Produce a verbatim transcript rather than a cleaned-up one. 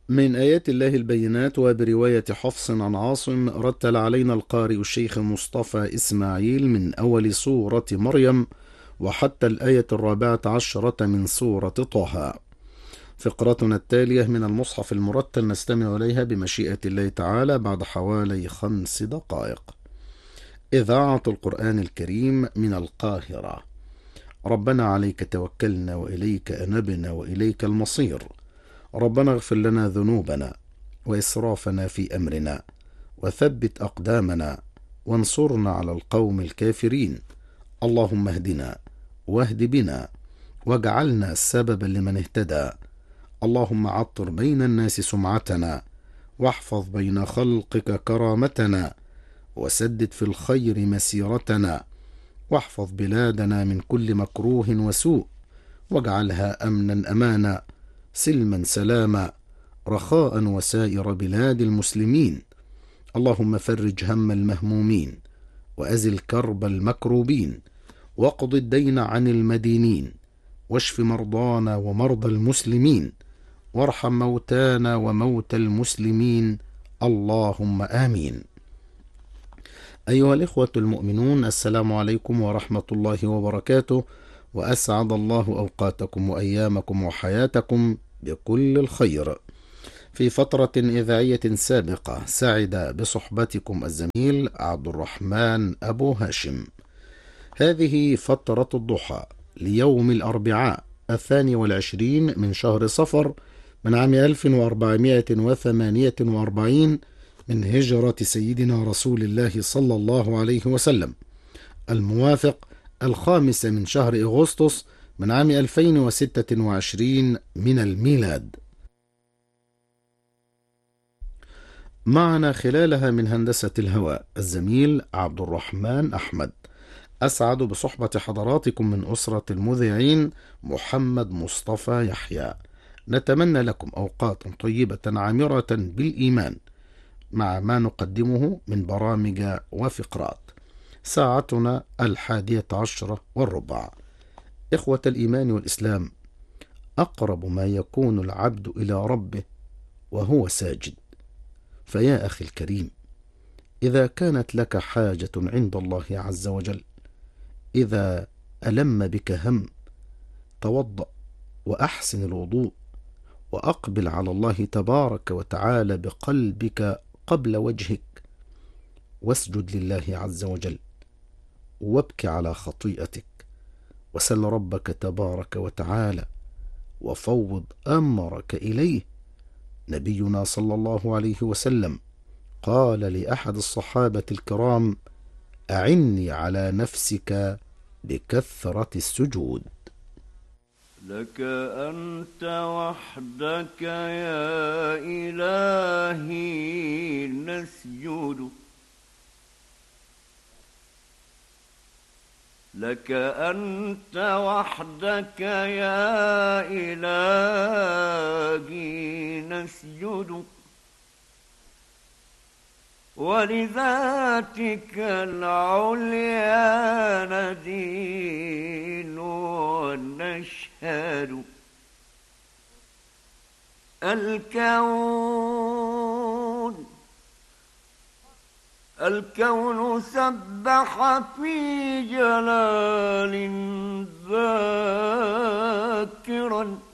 من آيات الله البينات وبرواية حفص عن عاصم رتل علينا القارئ الشيخ مصطفى إسماعيل من أول سورة مريم وحتى الآية الرابعة عشرة من سورة طه. فقرتنا التالية من المصحف المرتل نستمع إليها بمشيئة الله تعالى بعد حوالي خمس دقائق. إذاعة القرآن الكريم من القاهرة. ربنا عليك توكلنا وإليك أنبنا وإليك المصير. ربنا اغفر لنا ذنوبنا وإسرافنا في أمرنا وثبت أقدامنا وانصرنا على القوم الكافرين. اللهم اهدنا واهد بنا واجعلنا سببا لمن اهتدى. اللهم عطر بين الناس سمعتنا واحفظ بين خلقك كرامتنا وسدد في الخير مسيرتنا واحفظ بلادنا من كل مكروه وسوء واجعلها أمنا أمانا سلما سلاما رخاء وسائر بلاد المسلمين. اللهم فرج هم المهمومين وأزل كرب المكروبين واقض الدين عن المدينين واشف مرضانا ومرضى المسلمين وارحم موتانا وموتى المسلمين. اللهم آمين. أيها الإخوة المؤمنون، السلام عليكم ورحمة الله وبركاته، وأسعد الله أوقاتكم وأيامكم وحياتكم بكل الخير. في فترة إذاعية سابقة سعد بصحبتكم الزميل عبد الرحمن أبو هاشم. هذه فترة الضحى ليوم الأربعاء الثاني والعشرين من شهر صفر من عام ألف وأربعمائة وثمانية وأربعين من هجرة سيدنا رسول الله صلى الله عليه وسلم، الموافق الخامس من شهر أغسطس من عام ألفين وستة وعشرين من الميلاد. معنا خلالها من هندسة الهواء الزميل عبد الرحمن أحمد. أسعد بصحبة حضراتكم من أسرة المذيعين محمد مصطفى يحيى. نتمنى لكم أوقات طيبة عامرة بالإيمان مع ما نقدمه من برامج وفقرات. ساعتنا الحادية عشرة والربع. إخوة الإيمان والإسلام، أقرب ما يكون العبد إلى ربه وهو ساجد. فيا أخي الكريم، إذا كانت لك حاجة عند الله عز وجل، إذا ألم بك هم، توضأ وأحسن الوضوء وأقبل على الله تبارك وتعالى بقلبك قبل وجهك، واسجد لله عز وجل وابك على خطيئتك وسل ربك تبارك وتعالى وفوض أمرك إليه. نبينا صلى الله عليه وسلم قال لأحد الصحابة الكرام: أعني على نفسك بكثرة السجود. لك أنت وحدك يا إلهي نسجد، لك أنت وحدك يا إلهي نسجد، ولذاتك العليا ندين ونشهد. الكون الكون سبح في جلال ذاكرا،